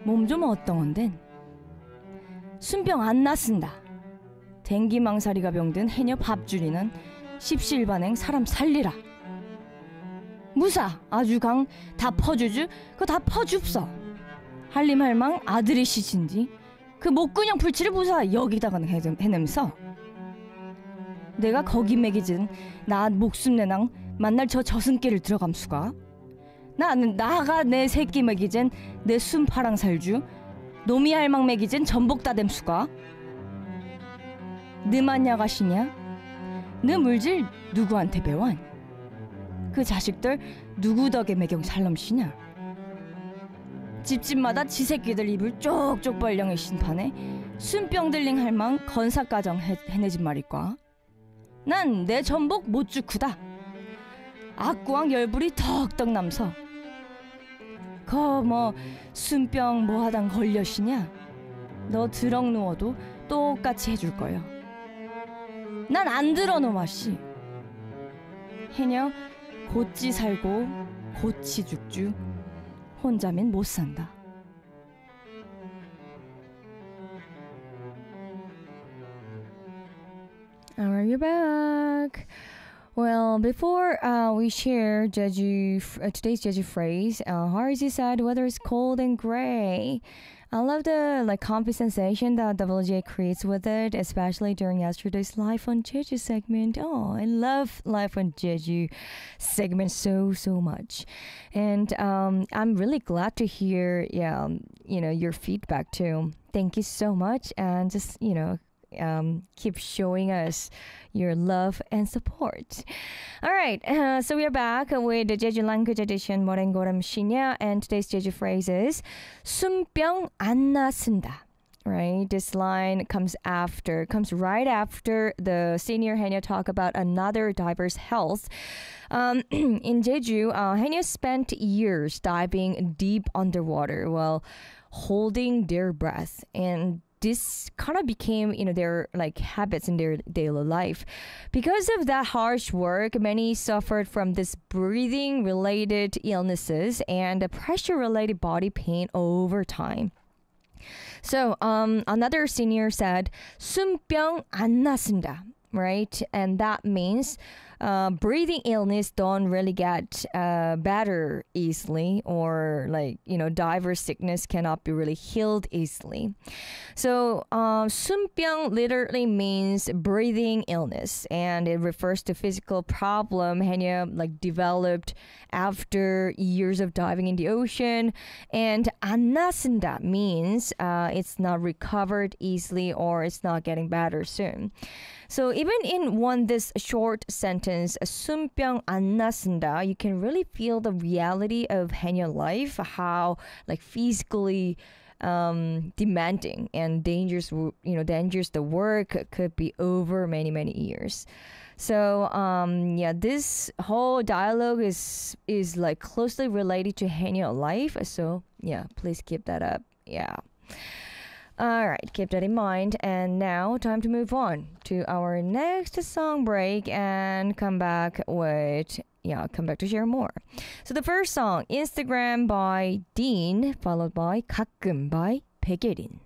몸 좀 어떤건 순병 안 났쓴다. 댕기망사리가 병든 해녀 밥줄이는 십시일반행 사람 살리라. 무사 아주 강 다 퍼주주 그거 다 퍼줍서. 한림할망 아들이시신지 그 목근형 풀치를 무사 여기다가 해냄서. 내가 거기 매기진 나 목숨 내낭 만날 저 저승길을 들어감수가. 나는 나가 내 새끼 매기진 내 순파랑 살주 노미 할망 매기진 전복 다댐수가. 느만 야가시냐? 느 물질 누구한테 배완? 그 자식들 누구 덕에 매경 살럼시냐? 집집마다 지 새끼들 입을 쪽쪽 벌령의 신판에 순병들링 할망 건사가정 해내진 말일까? 난 내 전복 못 주크다. 악구왕 열불이 덕덕 남서. 순병 뭐하단 걸려시냐? 너 드럭 누워도 똑같이 해줄 거요. 난 안 들어 놈아씨. 해녀 곧지 살고 곧지 죽주 혼자면 못 산다. Are you back? Well, before we share today's Jeju phrase, Haruji said weather is cold and gray. I love the comfy sensation that WJ creates with it, especially during yesterday's Life on Jeju segment. Oh, I love Life on Jeju segment so much, and I'm really glad to hear your feedback too. Thank you so much, and just keep showing us your love and support. All right, so we are back with the Jeju language edition, Morengoram Shinya, and today's Jeju phrase is 순병 안 났쓴다. Right, this line comes right after the senior Haenyeo talk about another diver's health. In Jeju, Haenyeo spent years diving deep underwater while holding their breath, and this kind of became, their habits in their daily life. Because of that harsh work, many suffered from this breathing-related illnesses and pressure-related body pain over time. So, another senior said, 순병 안 났쓴다, right? And that means breathing illness don't really get better easily, or diver sickness cannot be really healed easily. So 순병 literally means breathing illness, and it refers to physical problem Haenyeo developed after years of diving in the ocean. And 안 났쓴다 means it's not recovered easily, or it's not getting better soon. So even in this short sentence, 순병 안 났쓴다, you can really feel the reality of Haenyeo life, how physically demanding and dangerous the work could be over many years. So this whole dialogue is closely related to Haenyeo life. So please keep that up. All right, keep that in mind. And now, time to move on to our next song break and come back to share more. So the first song, Instagram by Dean, followed by 가끔 by 백예린.